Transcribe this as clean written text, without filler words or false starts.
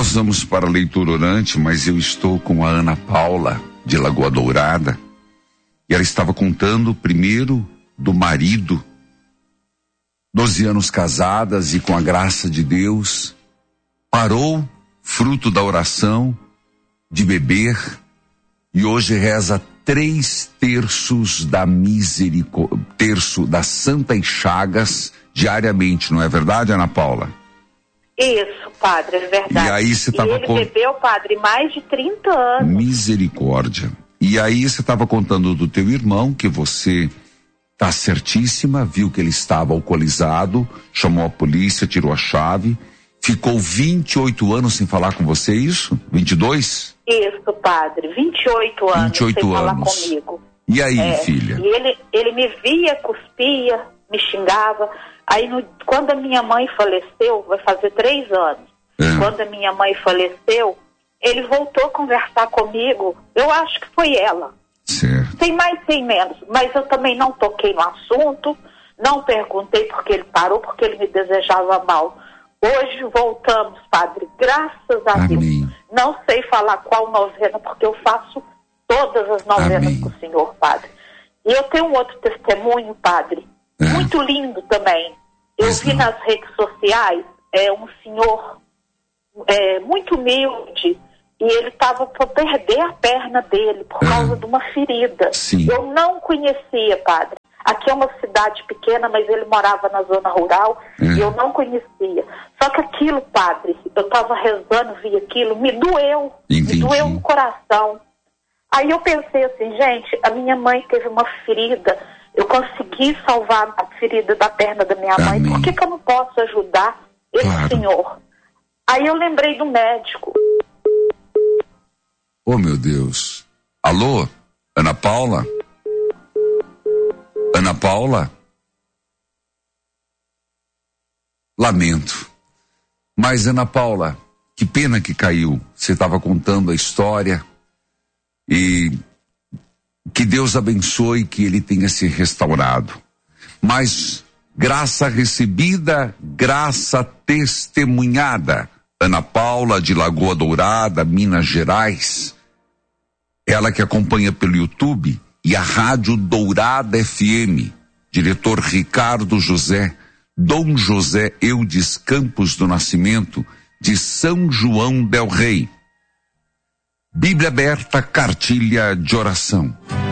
nós vamos para a leitura orante, mas eu estou com a Ana Paula, de Lagoa Dourada, e ela estava contando primeiro do marido, 12 anos casadas e com a graça de Deus, parou, fruto da oração, de beber, e hoje reza 3/3 da terço das Santas Chagas diariamente, não é verdade, Ana Paula? Isso, padre, é verdade. E aí você estava bebeu, padre, mais de 30 anos. Misericórdia. E aí você estava contando do teu irmão, que você tá certíssima, viu que ele estava alcoolizado, chamou a polícia, tirou a chave, ficou 28 anos sem falar com você, isso? 22? Isso, padre, 28 anos 28 sem falar anos. comigo. E aí, filha? E ele me via, cuspia, me xingava. Aí, quando a minha mãe faleceu, vai fazer 3 anos, quando a minha mãe faleceu, ele voltou a conversar comigo, eu acho que foi ela. Certo. Sem mais, sem menos, mas eu também não toquei no assunto, não perguntei porque ele parou, porque ele me desejava mal. Hoje voltamos, padre, graças a Deus. Não sei falar qual novena, porque eu faço todas as novenas com o senhor, padre. E eu tenho um outro testemunho, padre, muito lindo também. Eu vi nas redes sociais um senhor muito humilde, e ele estava para perder a perna dele por causa de uma ferida. Sim. Eu não conhecia, padre. Aqui é uma cidade pequena, mas ele morava na zona rural e eu não conhecia. Só que aquilo, padre, eu estava rezando, vi aquilo, me doeu. Entendi. Me doeu no coração. Aí eu pensei assim, gente, a minha mãe teve uma ferida, eu consegui salvar a ferida da perna da minha mãe, por que eu não posso ajudar esse senhor? Aí eu lembrei do médico. Oh, meu Deus. Alô? Ana Paula? Ana Paula? Lamento. Mas, Ana Paula, que pena que caiu. Você estava contando a história e que Deus abençoe, que ele tenha se restaurado. Mas graça recebida, graça testemunhada. Ana Paula, de Lagoa Dourada, Minas Gerais, ela que acompanha pelo YouTube e a Rádio Dourada FM, diretor Ricardo José, Dom José Eudes Campos do Nascimento, de São João del Rei. Bíblia aberta, cartilha de oração.